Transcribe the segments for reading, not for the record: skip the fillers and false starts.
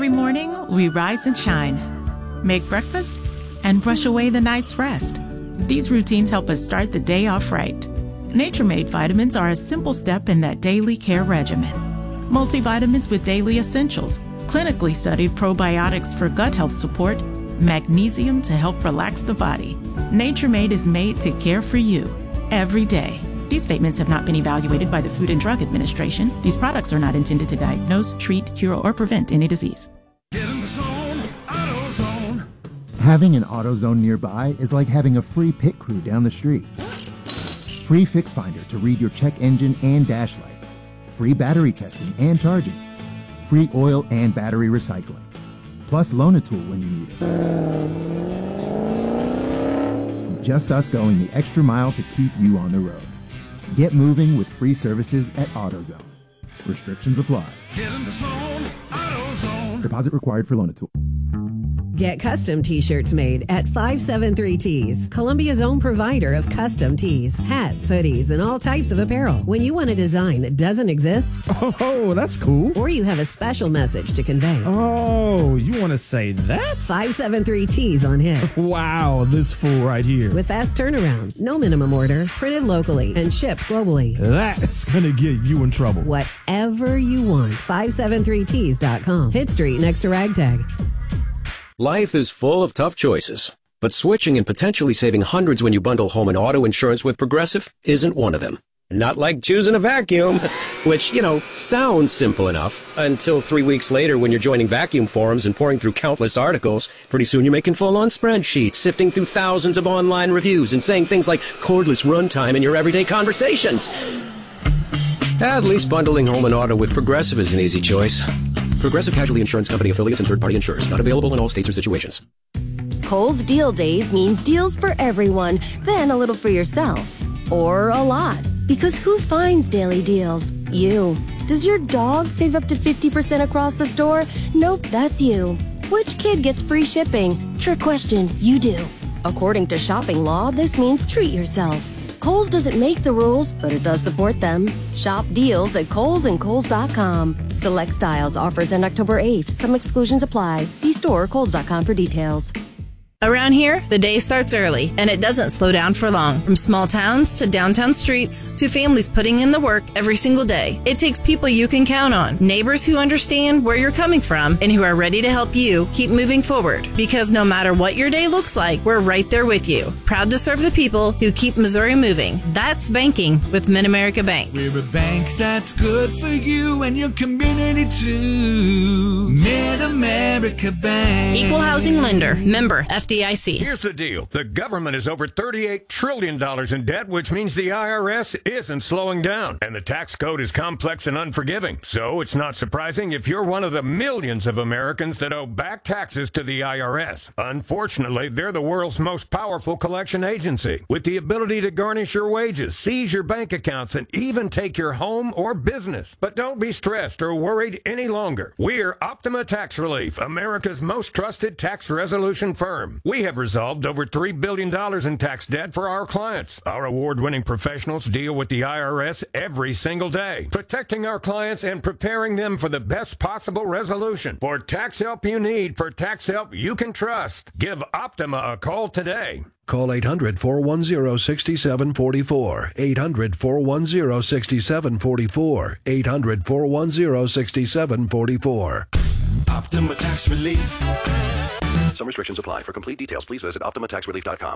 Every morning, we rise and shine, make breakfast, and brush away the night's rest. These routines help us start the day off right. Nature-Made vitamins are a simple step in that daily care regimen. Multivitamins with daily essentials, clinically studied probiotics for gut health support, magnesium to help relax the body. Nature-Made is made to care for you every day. These statements have not been evaluated by the Food and Drug Administration. These products are not intended to diagnose, treat, cure, or prevent any disease. Get in the zone, AutoZone. Having an AutoZone nearby is like having a free pit crew down the street. Free Fix Finder to read your check engine and dash lights. Free battery testing and charging. Free oil and battery recycling. Plus loan a tool when you need it. Just us going the extra mile to keep you on the road. Get moving with free services at AutoZone. Restrictions apply. Get in the zone, AutoZone. Deposit required for loan a tool. Get custom t-shirts made at 573 Tees, Columbia's own provider of custom tees, hats, hoodies, and all types of apparel. When you want a design that doesn't exist, oh, that's cool. Or you have a special message to convey. Oh, you want to say that? 573 Tees on hit. Wow, this fool right here. With fast turnaround, no minimum order, printed locally, and shipped globally. That's going to get you in trouble. Whatever you want, 573tees.com. Hit Street next to Ragtag. Life is full of tough choices, but switching and potentially saving hundreds when you bundle home and auto insurance with Progressive isn't one of them. Not like choosing a vacuum, which, sounds simple enough until 3 weeks later when you're joining vacuum forums and pouring through countless articles. Pretty soon you're making full-on spreadsheets, sifting through thousands of online reviews and saying things like cordless runtime in your everyday conversations. At least bundling home and auto with Progressive is an easy choice. Progressive Casualty Insurance Company affiliates and third-party insurers. Not available in all states or situations. Kohl's Deal Days means deals for everyone, then a little for yourself. Or a lot. Because who finds daily deals? You. Does your dog save up to 50% across the store? Nope, that's you. Which kid gets free shipping? Trick question, you do. According to shopping law, this means treat yourself. Kohl's doesn't make the rules, but it does support them. Shop deals at Kohl's and Kohl's.com. Select styles offers end October 8th. Some exclusions apply. See store or Kohl's.com for details. Around here, the day starts early, and it doesn't slow down for long. From small towns to downtown streets to families putting in the work every single day, it takes people you can count on, neighbors who understand where you're coming from and who are ready to help you keep moving forward. Because no matter what your day looks like, we're right there with you. Proud to serve the people who keep Missouri moving. That's banking with Mid-America Bank. We're a bank that's good for you and your community too. Mid-America Bank. Equal housing lender. Member FDIC. Here's the deal. The government is over $38 trillion in debt, which means the IRS isn't slowing down. And the tax code is complex and unforgiving. So it's not surprising if you're one of the millions of Americans that owe back taxes to the IRS. Unfortunately, they're the world's most powerful collection agency, with the ability to garnish your wages, seize your bank accounts, and even take your home or business. But don't be stressed or worried any longer. We're Optima Tax Relief, America's most trusted tax resolution firm. We have resolved over $3 billion in tax debt for our clients. Our award-winning professionals deal with the IRS every single day, protecting our clients and preparing them for the best possible resolution. For tax help you need, for tax help you can trust, give Optima a call today. Call 800-410-6744. 800-410-6744. 800-410-6744. Optima Tax Relief. Some restrictions apply. For complete details, please visit OptimaTaxRelief.com.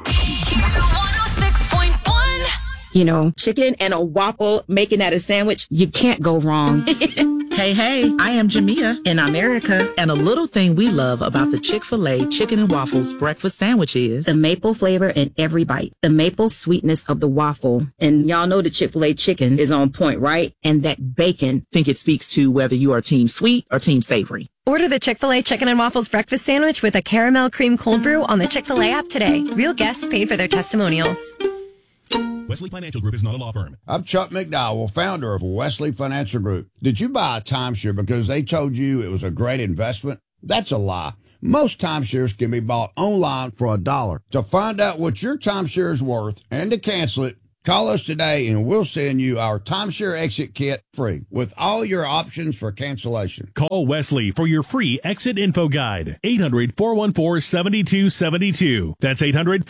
106.1. Chicken and a waffle, making that a sandwich, you can't go wrong. Hey, I am Jamia in America, and a little thing we love about the Chick-fil-A Chicken and Waffles breakfast sandwich is the maple flavor in every bite, the maple sweetness of the waffle. And y'all know the Chick-fil-A chicken is on point, right? And that bacon. I think it speaks to whether you are team sweet or team savory. Order the Chick-fil-A Chicken and Waffles breakfast sandwich with a caramel cream cold brew on the Chick-fil-A app today. Real guests paid for their testimonials. Wesley Financial Group is not a law firm. I'm Chuck McDowell, founder of Wesley Financial Group. Did you buy a timeshare because they told you it was a great investment? That's a lie. Most timeshares can be bought online for $1. To find out what your timeshare is worth and to cancel it, Call us today and we'll send you our timeshare exit kit free with all your options for cancellation. Call Wesley for your free exit info guide. 800-414-7272. That's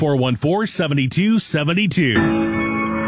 800-414-7272.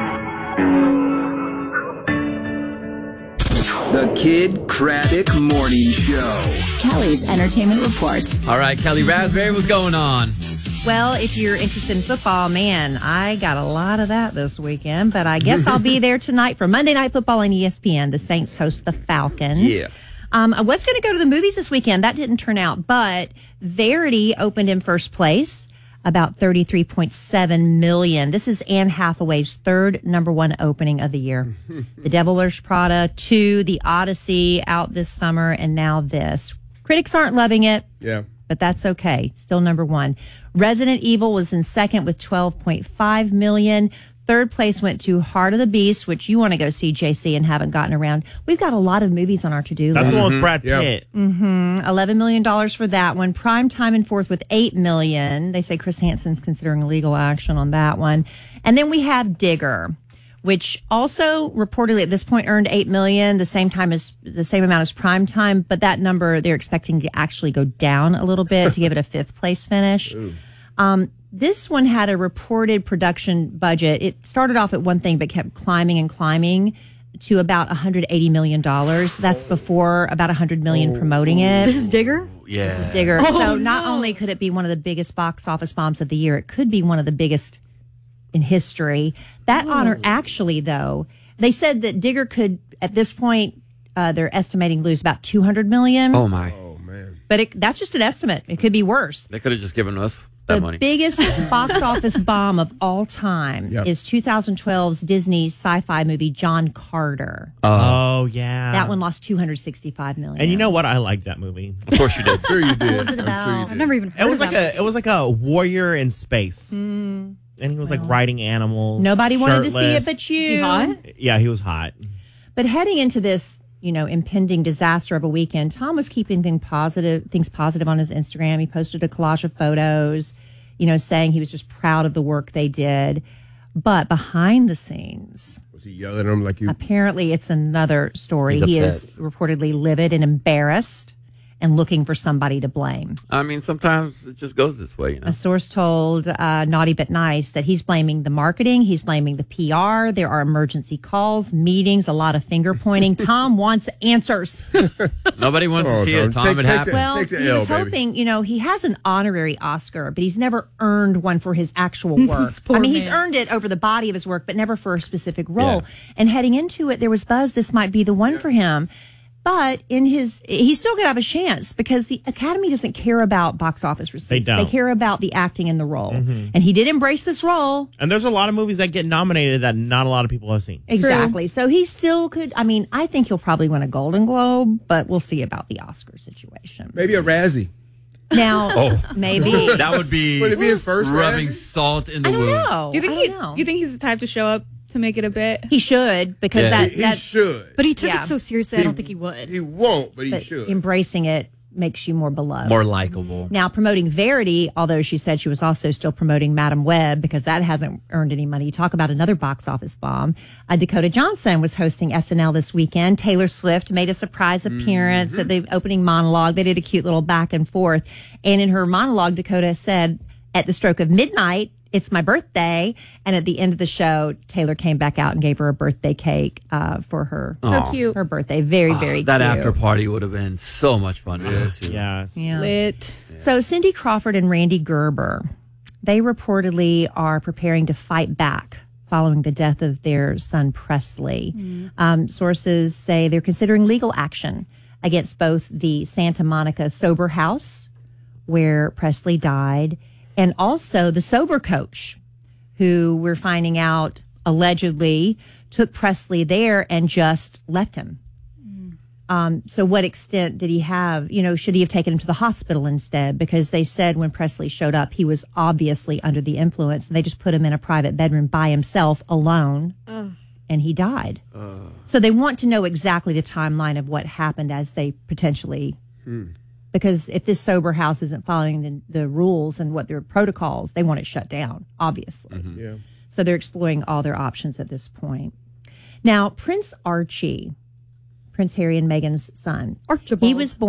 The Kid Craddock Morning Show. Kelly's Entertainment Report. All right, Kelly Raspberry, what's going on? Well, if you're interested in football, man, I got a lot of that this weekend, but I guess I'll be there tonight for Monday Night Football on ESPN. The Saints host the Falcons. Yeah. I was going to go to the movies this weekend. That didn't turn out, but Verity opened in first place, about $33.7 million. This is Anne Hathaway's third #1 opening of the year. The Devil Wears Prada 2, The Odyssey out this summer, and now this. Critics aren't loving it. Yeah. But that's okay. Still #1. Resident Evil was in second with $12.5 million. Third place went to Heart of the Beast, which you want to go see, JC, and haven't gotten around. We've got a lot of movies on our to-do list. That's the one with Brad Pitt. $11 million for that one. Prime Time in fourth with $8 million. They say Chris Hansen's considering legal action on that one. And then we have Digger, which also reportedly at this point earned $8 million, the same amount as Prime Time, but that number they're expecting to actually go down a little bit to give it a fifth place finish. This one had a reported production budget. It started off at one thing, but kept climbing and climbing to about $180 million. That's before about $100 million promoting it. This is Digger? Yeah. This is Digger. Oh, so not only could it be one of the biggest box office bombs of the year, it could be one of the biggest in history. That honor actually, though, they said that Digger could, at this point, they're estimating lose about $200 million. Oh, my. Oh, man. But that's just an estimate. It could be worse. They could have just given us that The money. biggest box office bomb of all time is 2012's Disney sci-fi movie John Carter. Oh, yeah. That one lost $265 million. And you know what? I liked that movie. Of course you did. Sure you did. What was it about? I've never even heard of that. It was like a warrior in space. And he was like riding animals. Nobody wanted to see it shirtless. but you. Is he hot? Yeah, he was hot. But heading into this, impending disaster of a weekend, Tom was keeping things positive on his Instagram. He posted a collage of photos, saying he was just proud of the work they did. But behind the scenes, Was he yelling at him like you? apparently it's another story. He's He upset. is reportedly livid and embarrassed and looking for somebody to blame. I mean, sometimes it just goes this way, A source told Naughty But Nice that he's blaming the marketing, he's blaming the PR. There are emergency calls, meetings, a lot of finger pointing. Tom wants answers. Nobody wants to see it, Tom. It happened. Well, Take the he L, was baby. hoping, he has an honorary Oscar, but he's never earned one for his actual work. This poor I mean, he's man. earned it over the body of his work, but never for a specific role. And heading into it, there was buzz this might be the one for him. But he still could have a chance because the Academy doesn't care about box office receipts. They don't. They care about the acting in the role. And he did embrace this role. And there's a lot of movies that get nominated that not a lot of people have seen. Exactly. So he still could. I mean, I think he'll probably win a Golden Globe, but we'll see about the Oscar situation. Maybe a Razzie. Now, maybe. That would be, Would it be his first rubbing Razzie? salt in the I don't wound. know. Do you think I don't know. you think he's the type to show up to make it a bit? He should, because Yeah. that He should. But he took Yeah. it so seriously, I don't think he would. He won't, but he but should. embracing it makes you more beloved. More likable. Now, promoting Verity, although she said she was also still promoting Madam Web because that hasn't earned any money. Talk about another box office bomb. Dakota Johnson was hosting SNL this weekend. Taylor Swift made a surprise appearance at the opening monologue. They did a cute little back and forth. And in her monologue, Dakota said, at the stroke of midnight, it's my birthday. And at the end of the show, Taylor came back out and gave her a birthday cake for her. Aw. cute. Her birthday. Very, very That cute. after party would have been so much fun to go to. Yes. Yeah. Lit. So Cindy Crawford and Randy Gerber, they reportedly are preparing to fight back following the death of their son Presley. Sources say they're considering legal action against both the Santa Monica Sober House, where Presley died, and also the Sober Coach, who we're finding out allegedly took Presley there and just left him. So what extent did he have, should he have taken him to the hospital instead? Because they said when Presley showed up, he was obviously under the influence, and they just put him in a private bedroom by himself alone, and he died. So they want to know exactly the timeline of what happened as they potentially, because if this sober house isn't following the rules and what their protocols, they want it shut down, obviously. Yeah. So they're exploring all their options at this point. Now, Prince Archie, Prince Harry and Meghan's son. Archibald. He was born